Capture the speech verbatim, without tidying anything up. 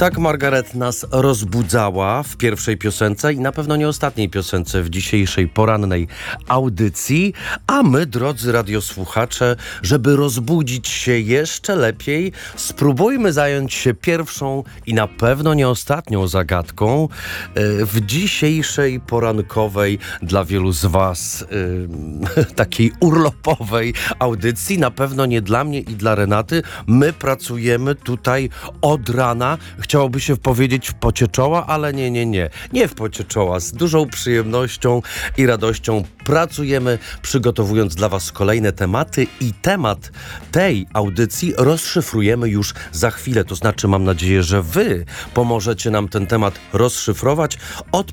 Tak Margaret nas rozbudzała w pierwszej piosence i na pewno nie ostatniej piosence w dzisiejszej porannej audycji, a my, drodzy radiosłuchacze, żeby rozbudzić się jeszcze lepiej, spróbujmy zająć się pierwszą i na pewno nie ostatnią zagadką w dzisiejszej porankowej dla wielu z was yy, takiej urlopowej audycji. Na pewno nie dla mnie i dla Renaty. My pracujemy tutaj od rana. Chciałoby się powiedzieć w pocie czoła, ale nie, nie, nie. Nie w pocie czoła. Z dużą przyjemnością i radością pracujemy, przygotowując dla was kolejne tematy i temat tej audycji rozszyfrujemy już za chwilę. To znaczy, mam nadzieję, że wy pomożecie nam ten temat rozszyfrować,